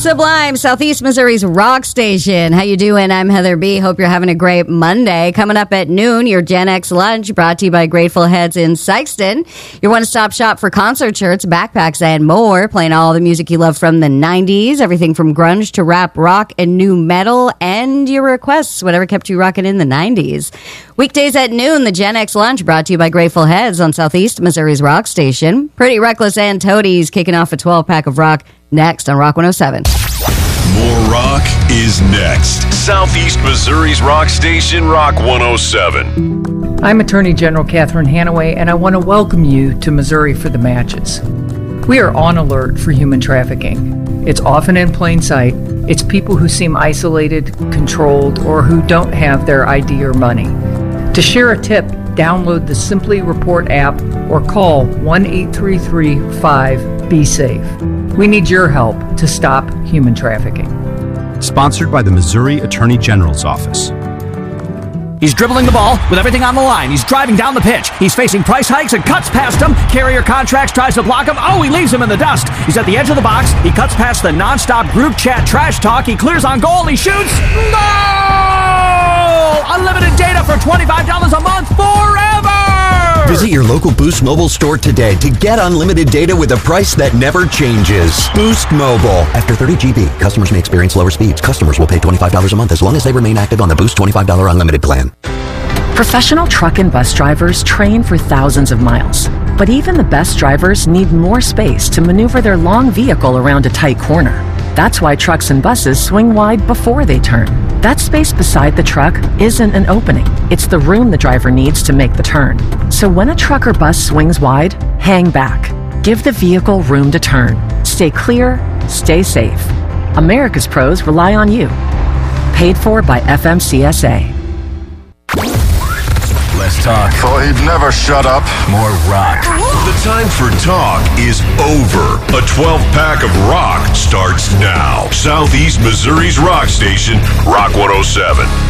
Sublime, Southeast Missouri's rock station. How you doing? I'm Heather B. Hope you're having a great Monday. Coming up at noon, your Gen X lunch brought to you by Grateful Heads in Sykeston. Your one-stop shop for concert shirts, backpacks, and more. Playing all the music you love from the 90s. Everything from grunge to rap, rock, and new metal. And your requests, whatever kept you rocking in the 90s. Weekdays at noon, the Gen X lunch brought to you by Grateful Heads on Southeast Missouri's rock station. Pretty Reckless and Toadies kicking off a 12-pack of rock next on Rock 107. More rock is next. Southeast Missouri's rock station, Rock 107. I'm Attorney General Catherine Hanaway, and I want to welcome you to Missouri for the Matches. We are on alert for human trafficking. It's often in plain sight. It's people who seem isolated, controlled, or who don't have their ID or money. To share a tip, download the Simply Report app or call 1-833-5-BE-SAFE. We need your help to stop human trafficking. Sponsored by the Missouri Attorney General's Office. He's dribbling the ball with everything on the line. He's driving down the pitch. He's facing price hikes and cuts past him. Carrier Contracts tries to block him. Oh, he leaves him in the dust. He's at the edge of the box. He cuts past the nonstop group chat trash talk. He clears on goal. He shoots. Goal! Unlimited data for $25 a month forever! Visit your local Boost Mobile store today to get unlimited data with a price that never changes. Boost Mobile. After 30 GB, customers may experience lower speeds. Customers will pay $25 a month as long as they remain active on the Boost $25 unlimited plan. Professional truck and bus drivers train for thousands of miles. But even the best drivers need more space to maneuver their long vehicle around a tight corner. That's why trucks and buses swing wide before they turn. That space beside the truck isn't an opening. It's the room the driver needs to make the turn. So when a truck or bus swings wide, hang back. Give the vehicle room to turn. Stay clear, stay safe. America's pros rely on you. Paid for by FMCSA. Less talk. Thought he'd never shut up. More rock. The time for talk is over. A 12-pack of rock starts now. Southeast Missouri's rock station, Rock 107.